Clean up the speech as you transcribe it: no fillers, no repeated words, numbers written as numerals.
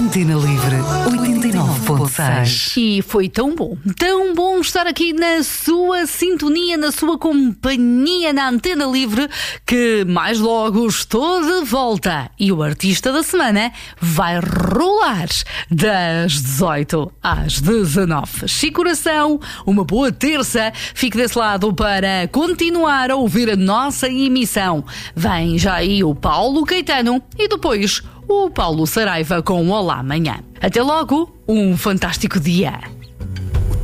Antena Livre 89.6. E foi tão bom estar aqui na sua sintonia, na sua companhia na Antena Livre, que mais logo estou de volta e o artista da semana vai rolar das 18 às 19. Chico Coração, uma boa terça. Fique desse lado para continuar a ouvir a nossa emissão. Vem já aí o Paulo Caetano e depois o Paulo Saraiva com Olá Amanhã. Até logo, um fantástico dia.